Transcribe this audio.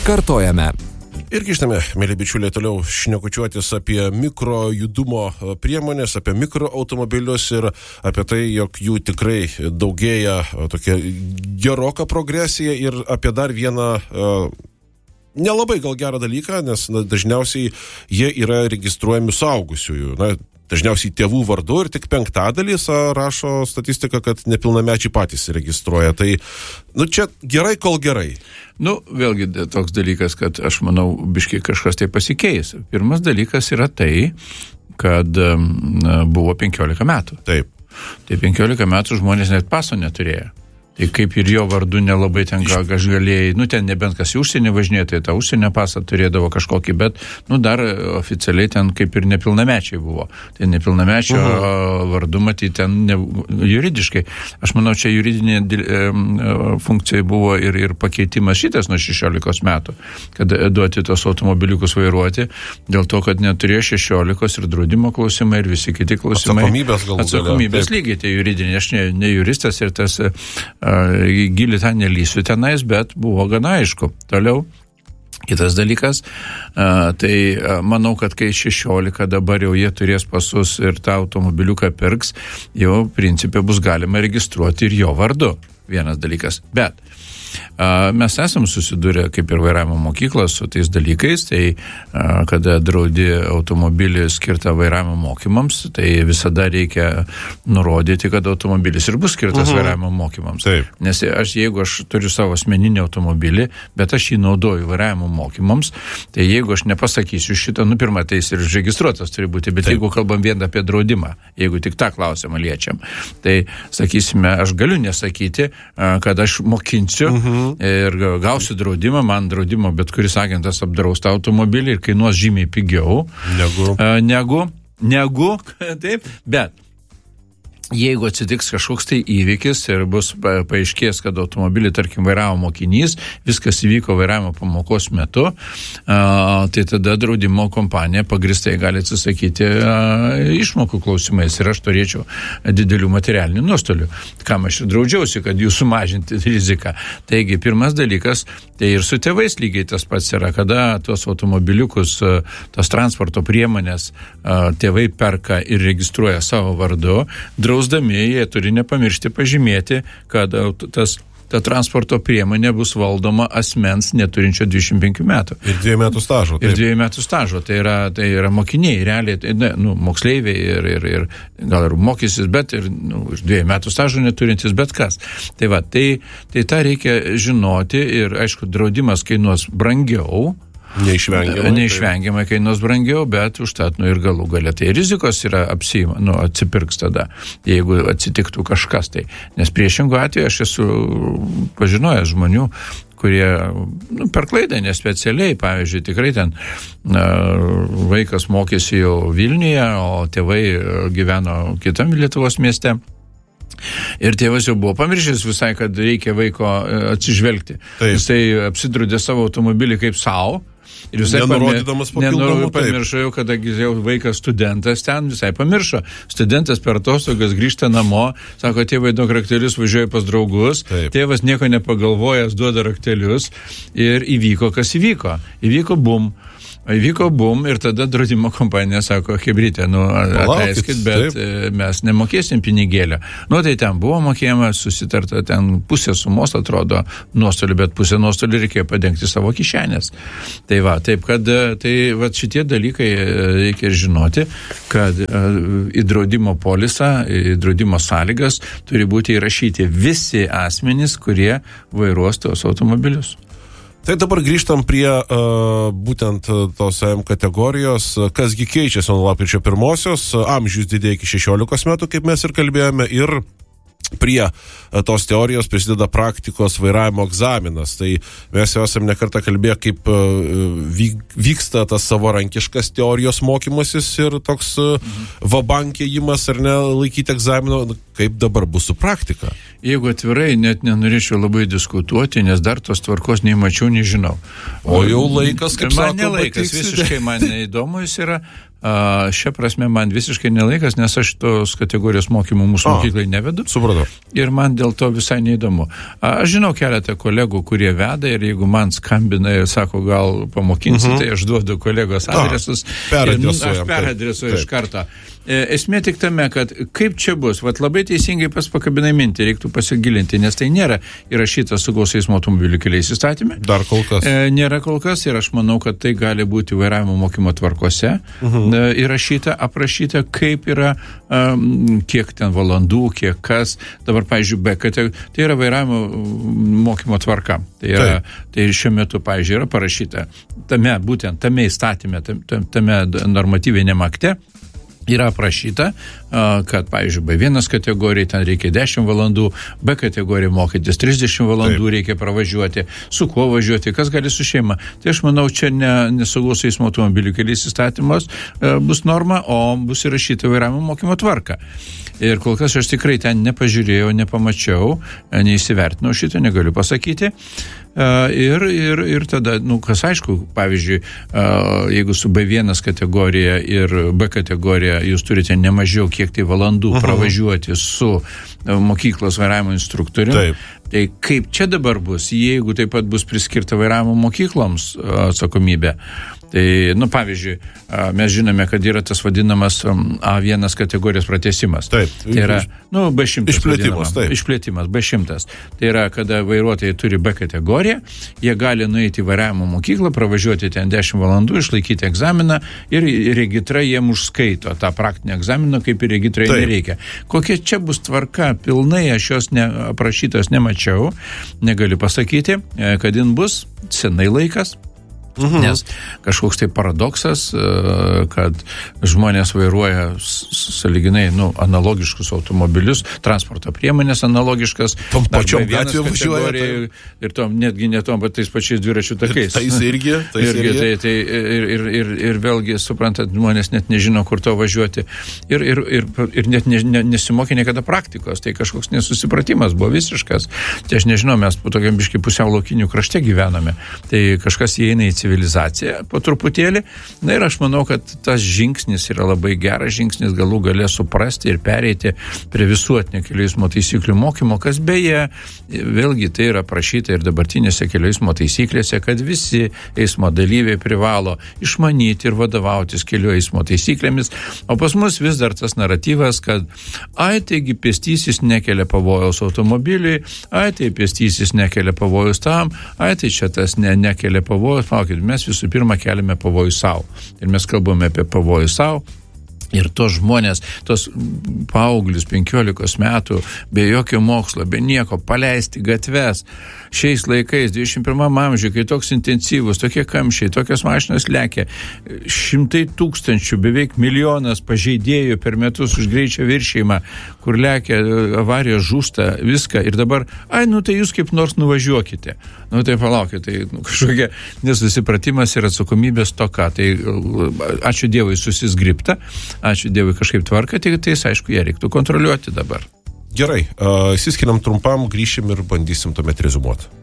Kartojame. Ir grįžtame, mėly bičiuliai, toliau šnekučiuotis apie mikrojudumo priemonės, apie mikroautomobilius ir apie tai, jog jų tikrai daugėja tokia geroka progresija ir apie dar vieną nelabai gal gerą dalyką, nes dažniausiai jie yra registruojami suaugusiųjų. Dažniausiai tėvų vardu ir tik 5% rašo statistika, kad nepilnamečiai patys registruoja. Tai, čia gerai, kol gerai. Vėlgi toks dalykas, kad aš manau, biškai kažkas tai pasikeis. Pirmas dalykas yra tai, kad buvo 15 metų. Taip. Tai 15 metų žmonės net paso neturėjo. Tai kaip ir jo vardu nelabai ten aš galėjai, ten nebent kas į užsienį važinėjo, tai tą užsienio pasą turėdavo kažkokį, bet, dar oficialiai ten kaip ir nepilnamečiai buvo. Tai nepilnamečio vardu matyti ten juridiškai. Aš manau, čia juridinė funkcija buvo ir pakeitimas šitas nuo 16 metų, kad duoti tos automobiliukus vairuoti, dėl to, kad neturėjo 16 ir draudimo klausimai ir visi kiti klausimai. Atsakomybės lygiai, tai juridinė, aš ne juristas ir tas gilį ten nelysiu tenais, bet buvo gana aišku. Toliau, kitas dalykas, tai manau, kad kai 16 dabar jau jie turės pasus ir tą automobiliuką pirks, jau principė bus galima registruoti ir jo vardu. Vienas dalykas. Bet mes esam susidūrę kaip ir vairavimo mokyklos su tais dalykais, tai kada draudi automobilį skirtą vairavimo mokymams, tai visada reikia nurodyti, kad automobilis ir bus skirtas vairavimo mokymams. Taip. Nes jeigu aš turiu savo asmeninį automobilį, bet aš jį naudoju vairavimo mokymams, tai jeigu aš nepasakysiu šitą, pirmą, tai jis ir registruotas turi būti, bet jeigu kalbam vien apie draudimą, jeigu tik tą klausimą liečiam, tai sakysime, aš galiu nesakyti, kad aš mokinsiu ir gausiu draudimą, man draudimo bet kuris agentas apdraus tą automobilį ir kainuos žymiai pigiau negu taip, bet jeigu atsitiks kažkoks tai įvykis ir bus paaiškės, kad automobilį, tarkim, vairavo mokinys, viskas įvyko vairavimo pamokos metu, tai tada draudimo kompanija pagristai gali atsisakyti išmokų klausimais ir aš turėčiau didelių materialinių nuostolių. Kam aš ir draudžiausi, kad jų sumažinti riziką. Taigi, pirmas dalykas, tai ir su tėvais lygiai tas pats yra, kada tuos automobiliukus, tos transporto priemonės tėvai perka ir registruoja savo vardu, drausdami, jie turi nepamiršti pažymėti, kad ta transporto priemonė bus valdoma asmens neturinčio 25 metų. Ir 2 metų stažo. Ir 2 metų stažo. Tai yra mokiniai, realiai, moksleiviai ir gal ir mokysis, bet ir 2 metų stažo neturintis, bet kas. Tai tą reikia žinoti ir, aišku, draudimas kainuos brangiau, Neišvengiamai kainuos brangiau, bet užtat, ir galų galia. Tai rizikos yra atsipirks tada, jeigu atsitiktų kažkas tai. Nes priešingų atveju aš esu pažinojęs žmonių, kurie per klaidą, nespecialiai, pavyzdžiui, tikrai ten vaikas mokėsi jau Vilniuje, o tėvai gyveno kitam Lietuvos mieste. Ir tėvas jau buvo pamiršęs visai, kad reikia vaiko atsižvelgti. Jisai apsidraudė savo automobilį kaip savo. Ir visai pamiršo jau, kadangi jau vaikas studentas ten, visai pamiršo. Studentas per atostogas grįžta namo, sako, tėvai duok raktelius, važiuoja pas draugus. Taip. Tėvas nieko nepagalvojęs duoda raktelius ir įvyko, kas įvyko. Įvyko bum ir tada draudimo kompanija sako, hebrytė, atleiskit, bet mes nemokėsim pinigėlio. Tai ten buvo mokėjama, susitarta, ten pusė sumos atrodo nuostolių, bet pusė nuostolių reikėjo padengti savo kišenės. Taip kad šitie dalykai reikia ir žinoti, kad į draudimo polisą, į draudimo sąlygas turi būti įrašyti visi asmenys, kurie vairuos tos automobilius. Tai dabar grįžtam prie būtent tos kategorijos, kasgi keičiasi nuo lapkričio 1-osios, amžius didėja iki 16 metų, kaip mes ir kalbėjome, ir prie tos teorijos prisideda praktikos vairavimo egzaminas. Tai mes jau esame nekartą kalbėję, kaip vyksta tas savarankiškas teorijos mokymasis ir toks vabankėjimas ar ne laikyti egzamino, kaip dabar bus su praktika. Jeigu atvirai, net nenorėčiau labai diskutuoti, nes dar tos tvarkos nei mačiau, nei žinau. O jau laikas, kaip man nelaikas, visiškai man neįdomu jis yra. šia prasme man visiškai nelaikas, nes aš tos kategorijos mokymų mūsų mokyklai nevedu. Supratau. Ir man dėl to visai neįdomu. Aš žinau keletą kolegų, kurie veda ir jeigu man skambina ir sako, gal pamokinsi, tai aš duodu kolegos adresus. Aš peradresuoju iš karto. Esmė tik tame, kad kaip čia bus, labai teisingai pakabinai mintį, reiktų pasigilinti, nes tai nėra įrašyta saugaus eismo automobilių keliais įstatyme. Dar kol kas. Nėra kol kas ir aš manau, kad tai gali būti vairavimo mokymo tvarkose įrašyta, aprašyta, kaip yra, kiek ten valandų, kiek kas. Dabar, pavyzdžiui, tai yra vairavimo mokymo tvarka. Tai šiuo metu, pavyzdžiui, yra parašyta tame įstatyme, tame normatyviniam akte, yra aprašyta, kad, pavyzdžiui, B1 kategorijai ten reikia 10 valandų, B kategorijai mokytis 30 valandų reikia pravažiuoti, su kuo važiuoti, kas gali su šeima. Tai aš manau, čia nesaugaus eismo automobilių keliais įstatymas bus norma, o bus įrašyta vairavimo mokymo tvarka. Ir kol kas aš tikrai ten nepažiūrėjau, nepamačiau, neįsivertinau šito, negaliu pasakyti. Ir tada, kas aišku, pavyzdžiui, jeigu su B1 kategorija ir B kategorija jūs turite nemažiau kiek tai valandų pravažiuoti su mokyklos vairavimo instruktoriu, tai kaip čia dabar bus, jeigu taip pat bus priskirta vairavimo mokykloms atsakomybė. Tai, pavyzdžiui, mes žinome, kad yra tas vadinamas A1 kategorijos pratęsimas. Taip. Tai yra, B100. Išplėtimas, B100. Tai yra, kada vairuotojai turi B kategoriją, jie gali nueiti į vairavimo mokyklą, pravažiuoti ten 10 valandų, išlaikyti egzaminą ir regitra jiem užskaito tą praktinį egzaminą, kaip ir regitrai nereikia. Kokia čia bus tvarka, pilnai aš jos aprašytos nemačiau, negaliu pasakyti, kad jin bus senai laikas. Nes kažkoks tai paradoksas, kad žmonės vairuoja sąlyginai analogiškus automobilius, transporto priemonės analogiškas, tom pačiom gatvėm važiuoja ir tom, netgi ne tom, bet tais pačiais dviračių takais. Tais irgi. Ir vėlgi, suprantat, žmonės net nežino, kur to važiuoti ir net nesimokė niekada praktikos, tai kažkoks nesusipratimas buvo visiškas. Tai aš nežinau, mes po tokiam biškai pusiau laukinių krašte gyvename, tai kažkas įeina į civilizaciją po truputėlį. Na ir aš manau, kad tas žingsnis yra labai geras žingsnis, galų galę suprasti ir pereiti prie visuotinio kelių eismo taisyklių mokymo, kas beje, vėlgi tai yra prašyta ir dabartinėse kelių eismo taisyklėse, kad visi eismo dalyviai privalo išmanyti ir vadovautis kelių eismo taisyklėmis, o pas mus vis dar tas naratyvas, kad taigi pėstysis nekelia pavojaus automobiliui, tai pėstysis nekelia pavojaus tam, tai čia tas nekelia pavojaus, mes visų pirma keliame pavojų savo. Ir mes kalbame apie pavojų savo. Ir tos žmonės, tos paauglius 15 metų, be jokio mokslo, be nieko, paleisti gatves. Šiais laikais, 21 amžiuje, kai toks intensyvus, tokie kamščiai, tokios mašinos lekia, 100 000, beveik 1 milijonas pažeidėjų per metus už greičio viršėjimą, kur lekia, avarijos žūsta, viską. Ir dabar, tai jūs kaip nors nuvažiuokite. Tai palaukite, tai kažkokia nesusipratimas ir atsakomybės toka. Tai ačiū Dievui susizgribta. Ačiū Dievui kažkaip tvarka, tai aišku, ją reiktų kontroliuoti dabar. Gerai, įsiskiriam trumpam, grįšim ir bandysim tuomet rezumuoti.